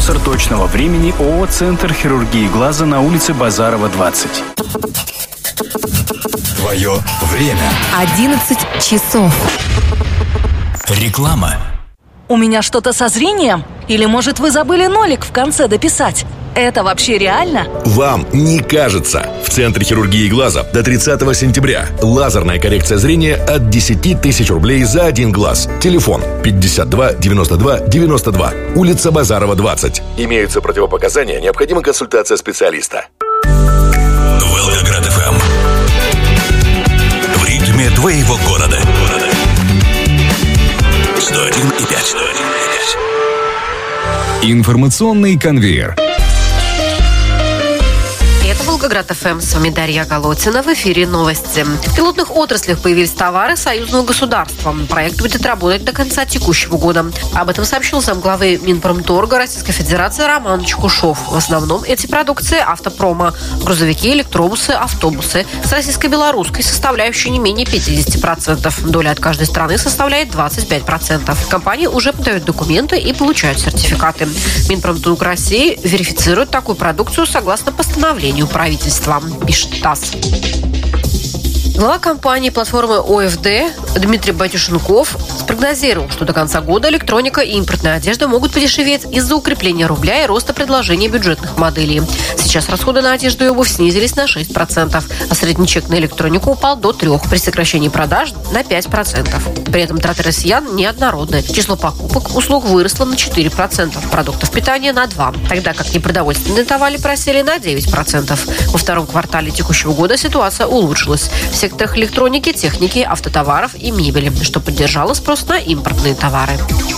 Спонсор точного времени ООО «Центр хирургии глаза» на улице Базарова, 20. Твое время. 11 часов. Реклама. У меня что-то со зрением? Или, может, вы забыли нолик в конце дописать? Это вообще реально? Вам не кажется. В Центре хирургии глаза до 30 сентября. Лазерная коррекция зрения от 10 тысяч рублей за один глаз. Телефон 52 92 92. Улица Базарова, 20. Имеются противопоказания, необходима консультация специалиста. Волгоград ФМ. В ритме твоего города. 101,5. Информационный конвейер. Волгоград ФМ, с вами Дарья Голотина. В эфире новости. В пилотных отраслях появились товары союзного государства. Проект будет работать до конца текущего года. Об этом сообщил замглавы Минпромторга Российской Федерации Роман Чекушев. В основном эти продукции автопрома. Грузовики, электробусы, автобусы с российско-белорусской составляющей не менее 50%. Доля от каждой страны составляет 25%. Компании уже подают документы и получают сертификаты. Минпромторг России верифицирует такую продукцию согласно постановлению правительства, пишет ТАСС. Глава компании платформы ОФД Дмитрий Батюшенков спрогнозировал, что до конца года электроника и импортная одежда могут подешеветь из-за укрепления рубля и роста предложения бюджетных моделей. Сейчас расходы на одежду и обувь снизились на 6%, а средний чек на электронику упал до 3%, при сокращении продаж на 5%. При этом траты россиян неоднородны. Число покупок услуг выросло на 4%, продуктов питания на 2%, тогда как непродовольственные товары просели на 9%. Во втором квартале текущего года ситуация улучшилась в секторах электроники, техники, автотоваров и мебели, что поддержало спрос на импортные товары.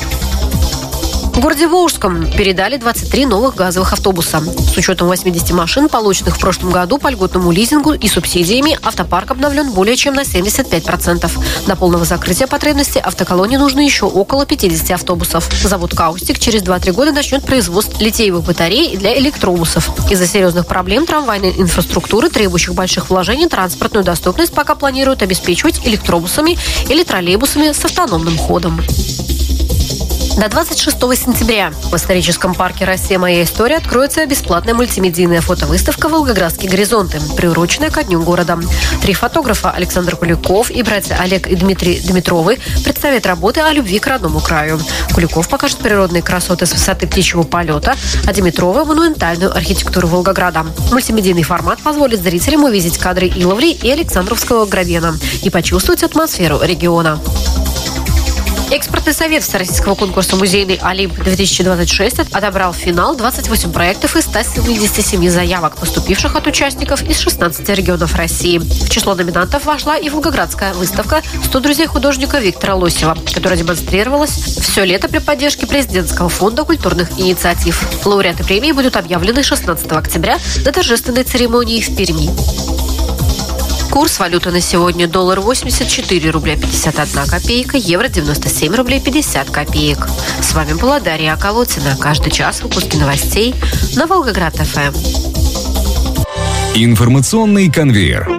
В городе Волжском передали 23 новых газовых автобуса. С учетом 80 машин, полученных в прошлом году по льготному лизингу и субсидиями, автопарк обновлен более чем на 75%. До полного закрытия потребностей автоколонии нужно еще около 50 автобусов. Завод «Каустик» через 2-3 года начнет производство литиевых батарей для электробусов. Из-за серьезных проблем трамвайной инфраструктуры, требующих больших вложений, транспортную доступность пока планируют обеспечивать электробусами или троллейбусами с автономным ходом. До 26 сентября в историческом парке «Россия. Моя история» откроется бесплатная мультимедийная фотовыставка «Волгоградские горизонты», приуроченная ко Дню города. 3 фотографа Александр Куликов и братья Олег и Дмитрий Дмитровы представят работы о любви к родному краю. Куликов покажет природные красоты с высоты птичьего полета, а Дмитрова – монументальную архитектуру Волгограда. Мультимедийный формат позволит зрителям увидеть кадры Иловли и Александровского грабена и почувствовать атмосферу региона. Экспертный совет Всероссийского конкурса «Музейный Олимп-2026» отобрал в финал 28 проектов из 177 заявок, поступивших от участников из 16 регионов России. В число номинантов вошла и волгоградская выставка «100 друзей художника» Виктора Лосева, которая демонстрировалась все лето при поддержке президентского фонда культурных инициатив. Лауреаты премии будут объявлены 16 октября на торжественной церемонии в Перми. Курс валюты на сегодня: доллар 84 рубля 51 копейка, евро 97 рублей 50 копеек. С вами была Дарья Колотина. Каждый час выпуски новостей на Волгоград ФМ. Информационный конвейер.